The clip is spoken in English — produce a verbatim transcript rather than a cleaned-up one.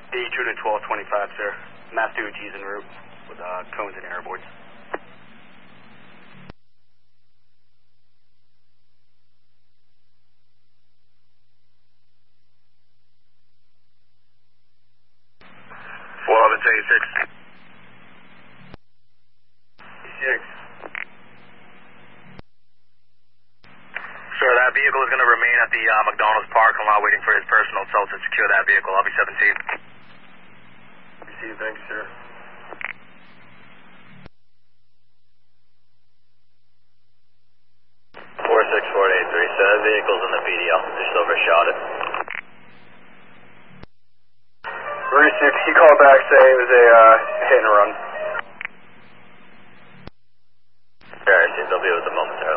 D true to twelve twenty-five, sir. Mass to G's en route with uh, cones and airboards. four eleven to eighty-six. six. Sir, that vehicle is going to remain at the uh, McDonald's parking lot waiting for his personal tow to secure that vehicle. I'll be seventeen. Receive, thanks, sir. four six four eight three, sir. That vehicle's in the P D L. Just overshot it. Receive, he called back saying it was a uh, hit and run. Sure, I see. They'll be with the moment, sir.